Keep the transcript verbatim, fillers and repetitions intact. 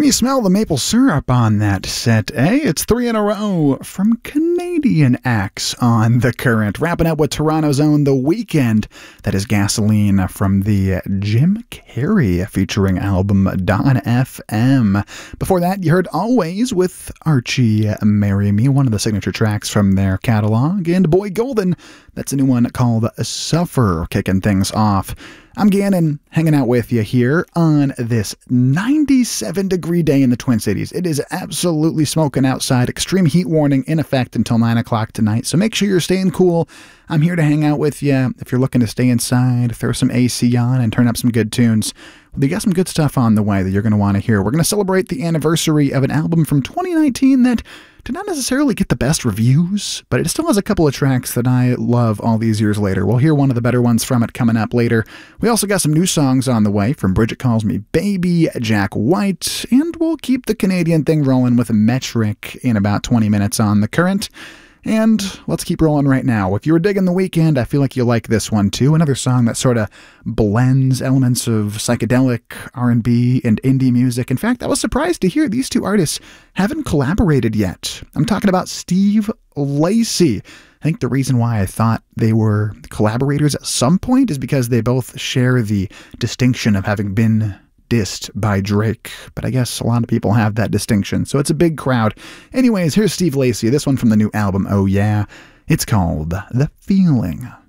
Can you smell the maple syrup on that set, eh? It's three in a row from Canadian acts on The Current. Wrapping up with Toronto's own The Weeknd. That is Gasoline from the Jim Carrey featuring album Dawn F M. Before that, you heard Always with Archie Marry Me, one of the signature tracks from their catalog. And Boy Golden, that's a new one called Suffer, kicking things off. I'm Gannon, hanging out with you here on this ninety-seven degree day in the Twin Cities. It is absolutely smoking outside. Extreme heat warning in effect until nine o'clock tonight, so make sure you're staying cool. I'm here to hang out with you. If you're looking to stay inside, throw some A C on and turn up some good tunes. We got some good stuff on the way that you're going to want to hear. We're going to celebrate the anniversary of an album from twenty nineteen that did not necessarily get the best reviews, but it still has a couple of tracks that I love all these years later. We'll hear one of the better ones from it coming up later. We also got some new songs on the way from Bridget Calls Me Baby, Jack White, and we'll keep the Canadian thing rolling with Metric in about twenty minutes on The Current. And let's keep rolling right now. If you were digging The Weeknd, I feel like you'll like this one too. Another song that sort of blends elements of psychedelic, R and B, and indie music. In fact, I was surprised to hear these two artists haven't collaborated yet. I'm talking about Steve Lacy. I think the reason why I thought they were collaborators at some point is because they both share the distinction of having been dissed by Drake, but I guess a lot of people have that distinction, so it's a big crowd. Anyways, here's Steve Lacy, this one from the new album, Oh Yeah. It's called The Feeling.